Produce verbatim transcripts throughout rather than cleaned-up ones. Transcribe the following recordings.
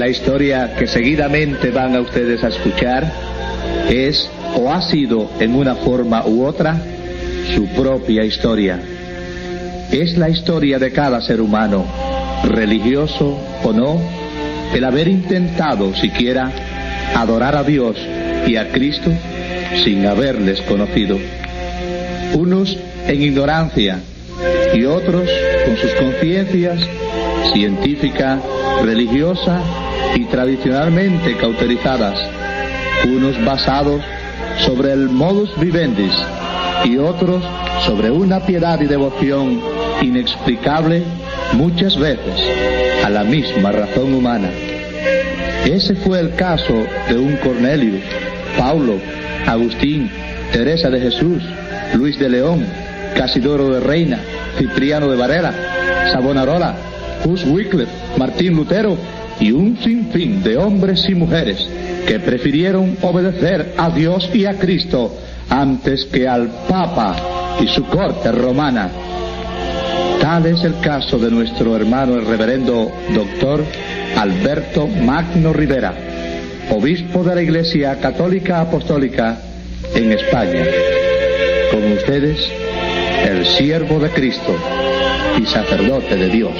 La historia que seguidamente van a ustedes a escuchar es, o ha sido en una forma u otra, su propia historia. Es la historia de cada ser humano, religioso o no, el haber intentado siquiera adorar a Dios y a Cristo sin haberles conocido. Unos en ignorancia y otros con sus conciencias científica, religiosa y tradicionalmente cauterizadas, unos basados sobre el modus vivendi y otros sobre una piedad y devoción inexplicable muchas veces a la misma razón humana. Ese fue el caso de un Cornelio, Paulo, Agustín, Teresa de Jesús, Luis de León, Casidoro de Reina, Cipriano de Varela, Savonarola, Hus Wycliffe, Martín Lutero y un sinfín de hombres y mujeres que prefirieron obedecer a Dios y a Cristo antes que al Papa y su corte romana. Tal es el caso de nuestro hermano el reverendo doctor Alberto Magno Rivera, obispo de la Iglesia Católica Apostólica en España. Con ustedes, el siervo de Cristo y sacerdote de Dios.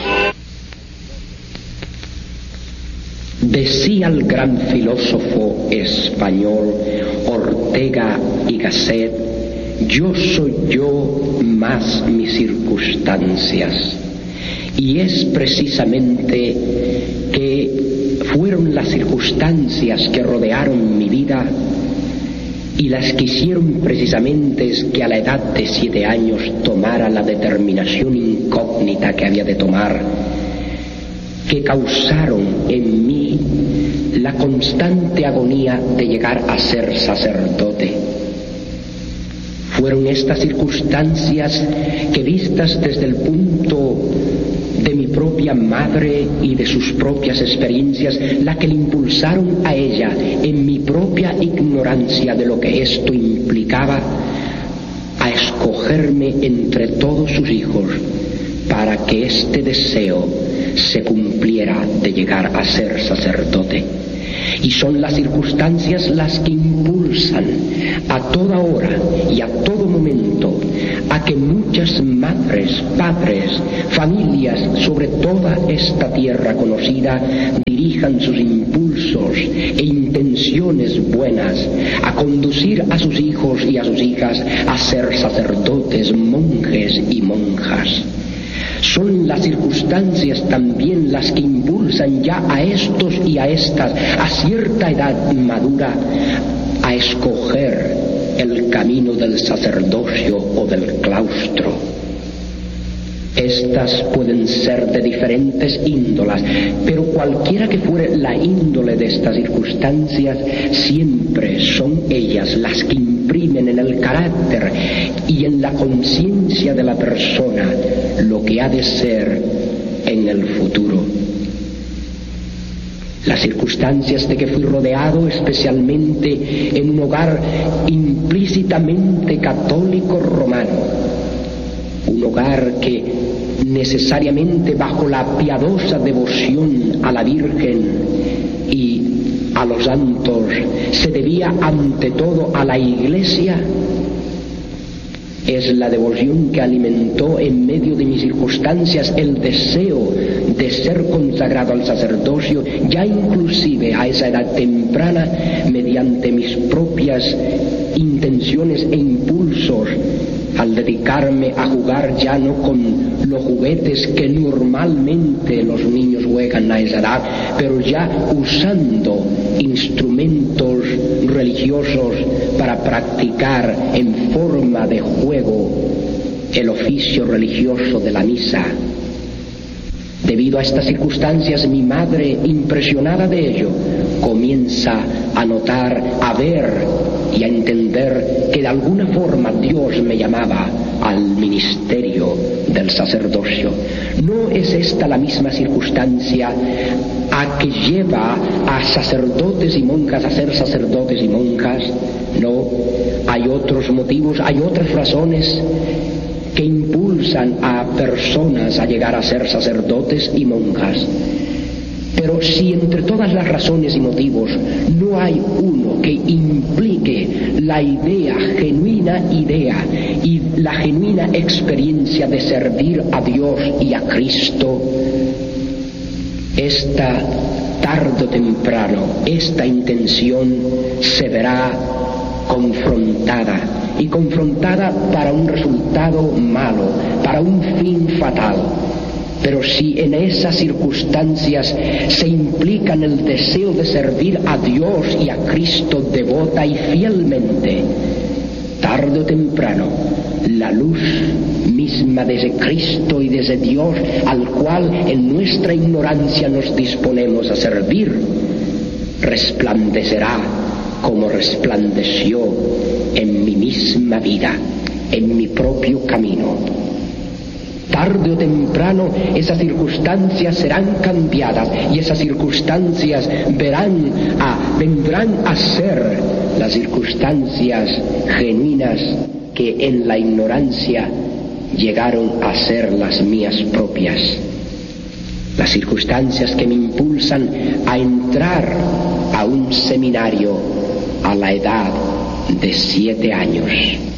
Decía el gran filósofo español Ortega y Gasset: yo soy yo más mis circunstancias. Y es precisamente que fueron las circunstancias que rodearon mi vida y las que hicieron precisamente es que a la edad de siete años tomara la determinación incógnita que había de tomar, que causaron en mí la constante agonía de llegar a ser sacerdote. Fueron estas circunstancias que, vistas desde el punto de mi propia madre y de sus propias experiencias, la que le impulsaron a ella, en mi propia ignorancia de lo que esto implicaba, a escogerme entre todos sus hijos para que este deseo se cumpliera de llegar a ser sacerdote. Y son las circunstancias las que impulsan a toda hora y a todo momento a que muchas madres, padres, familias sobre toda esta tierra conocida dirijan sus impulsos e intenciones buenas a conducir a sus hijos y a sus hijas a ser sacerdotes, monjes y monjas. Son las circunstancias también las que impulsan ya a estos y a estas, a cierta edad madura, a escoger el camino del sacerdocio o del claustro. Estas pueden ser de diferentes índolas, pero cualquiera que fuere la índole de estas circunstancias, siempre son ellas las que imprimen en el carácter y en la conciencia de la persona lo que ha de ser en el futuro. Las circunstancias de que fui rodeado, especialmente en un hogar implícitamente católico romano, un hogar que necesariamente bajo la piadosa devoción a la Virgen y a los santos se debía ante todo a la Iglesia, es la devoción que alimentó en medio de mis circunstancias el deseo de ser consagrado al sacerdocio, ya inclusive a esa edad temprana, mediante mis propias intenciones e impulsos, al dedicarme a jugar ya no con los juguetes que normalmente los niños juegan a esa edad, pero ya usando instrumentos religiosos para practicar en forma de juego el oficio religioso de la misa. Debido a estas circunstancias, mi madre, impresionada de ello, comienza a notar, a ver y a entender que de alguna forma Dios me llamaba al ministerio del sacerdocio. ¿No es esta la misma circunstancia a que lleva a sacerdotes y monjas a ser sacerdotes y monjas? No, hay otros motivos, hay otras razones que impulsan a personas a llegar a ser sacerdotes y monjas. Pero si entre todas las razones y motivos no hay uno que implique la idea, genuina idea y la genuina experiencia de servir a Dios y a Cristo, esta tarde o temprano, esta intención se verá confrontada, y confrontada para un resultado malo, para un fin fatal. Pero si en esas circunstancias se implica en el deseo de servir a Dios y a Cristo devota y fielmente, tarde o temprano, la luz misma desde Cristo y desde Dios, al cual en nuestra ignorancia nos disponemos a servir, resplandecerá como resplandeció en mi misma vida, en mi propio camino. Tarde o temprano esas circunstancias serán cambiadas y esas circunstancias verán a, vendrán a ser las circunstancias genuinas que en la ignorancia llegaron a ser las mías propias. Las circunstancias que me impulsan a entrar a un seminario a la edad de siete años.